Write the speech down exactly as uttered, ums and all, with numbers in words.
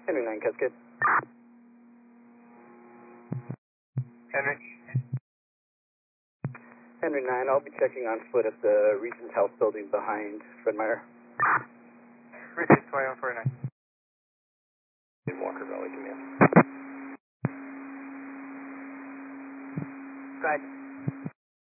Henry nine Cascade. Henry. Henry nine, I'll be checking on foot at the Regent's House building behind Fred Meyer. Richard, twenty-one forty-nine. In Walker Valley Command. Go ahead.